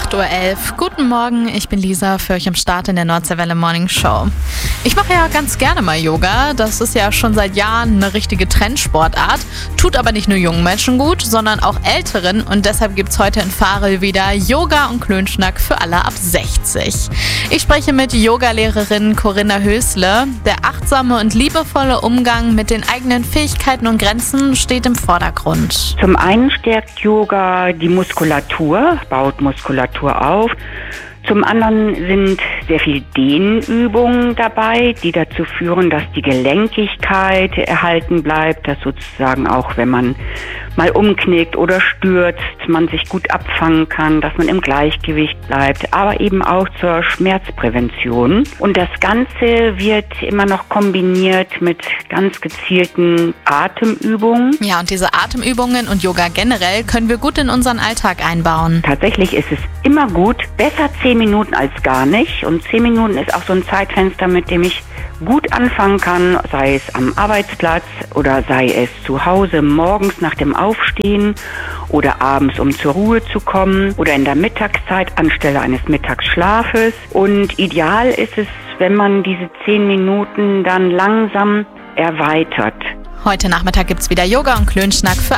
8:11 Uhr. Guten Morgen, ich bin Lisa, für euch am Start in der Nordseewelle Morning Show. Ich mache ja ganz gerne mal Yoga. Das ist ja schon seit Jahren eine richtige Trendsportart. Tut aber nicht nur jungen Menschen gut, sondern auch älteren. Und deshalb gibt es heute in Farel wieder Yoga und Klönschnack für alle ab 60. Ich spreche mit Yogalehrerin Corinna Hösle. Der achtsame und liebevolle Umgang mit den eigenen Fähigkeiten und Grenzen steht im Vordergrund. Zum einen stärkt Yoga die Muskulatur, baut Muskulatur auf. Zum anderen sind sehr viele Dehnübungen dabei, die dazu führen, dass die Gelenkigkeit erhalten bleibt, dass sozusagen auch, wenn man mal umknickt oder stürzt, man sich gut abfangen kann, dass man im Gleichgewicht bleibt, aber eben auch zur Schmerzprävention. Und das Ganze wird immer noch kombiniert mit ganz gezielten Atemübungen. Ja, und diese Atemübungen und Yoga generell können wir gut in unseren Alltag einbauen. Tatsächlich ist es immer gut, besser 10 Minuten als gar nicht. Und 10 Minuten ist auch so ein Zeitfenster, mit dem ich gut anfangen kann, sei es am Arbeitsplatz oder sei es zu Hause morgens nach dem Aufstehen oder abends, um zur Ruhe zu kommen oder in der Mittagszeit anstelle eines Mittagsschlafes. Und ideal ist es, wenn man diese 10 Minuten dann langsam erweitert. Heute Nachmittag gibt's wieder Yoga und Klönschnack für